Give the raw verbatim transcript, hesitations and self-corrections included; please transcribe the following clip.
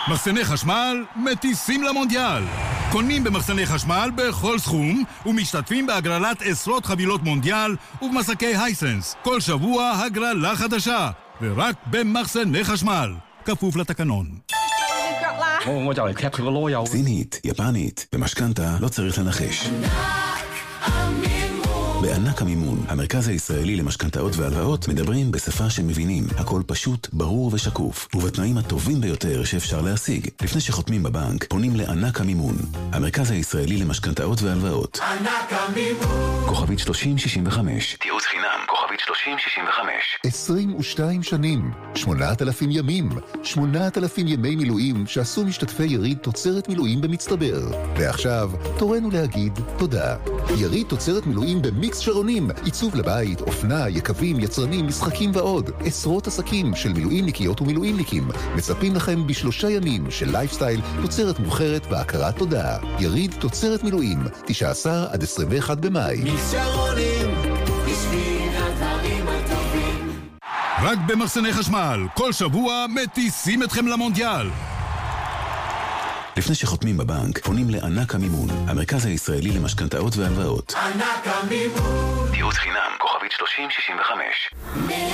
מחסני חשמל מטיסים למונדיאל. קונים במחסני חשמל בכל סכום ומשתתפים בהגרלת עשרות חבילות מונדיאל ובמסקי הייסנס. כל שבוע הגרלה חדשה, ורק במחסני חשמל. כפוף לתקנון. סינית, יפנית, במשכנתה לא צריך לנחש. בענק המימון, המרכז הישראלי למשכנתאות והלוואות, מדברים בשפה שמבינים. הכל פשוט, ברור ושקוף, ובתנאים הטובים ביותר שאפשר להשיג. לפני שחותמים בבנק, פונים לענק המימון, המרכז הישראלי למשכנתאות והלוואות. ענק המימון. כוכבית שלושים שישים וחמש. תיעוץ חינם, כוכבית שלושים שישים וחמש. עשרים ושתיים שנים, שמונת אלפים ימים, שמונת אלפים ימי מילואים שעשו משתתפי יריד תוצרת מילואים במצטבר. ועכשיו, תורנו להגיד תודה. יריד תוצרת מילואים במיקס שרונים, עיצוב לבית, אופנה, יקבים, יצרנים, משחקים ועוד. עשרות עסקים של מילואימניקיות ומילואימניקים מצפים לכם בשלושה ימים של לייפסטייל, תוצרת מוכרת והכרת תודה. יריד תוצרת מילואים, תשעה עשר עד עשרים ואחד במאי. מיקס שרונים, בשביל הדברים הטובים. רק במחסני חשמל, כל שבוע מטיסים אתכם למונדיאל. לפני שחותמים בבנק, פונים לענק המימון, המרכז הישראלי למשכנתאות והלוואות. ענק המימון. תיעוץ חינם, כוכבית שלושים שישים וחמש.